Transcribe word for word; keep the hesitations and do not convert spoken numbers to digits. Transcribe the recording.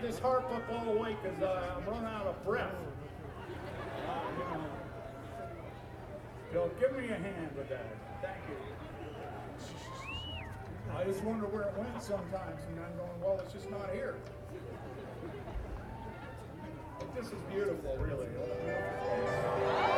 this harp up all the way because uh, I'm running out of breath. Uh, you know. Bill, give me a hand with that. Thank you. I just wonder where it went sometimes, and I'm going, well, it's just not here. But this is beautiful, really.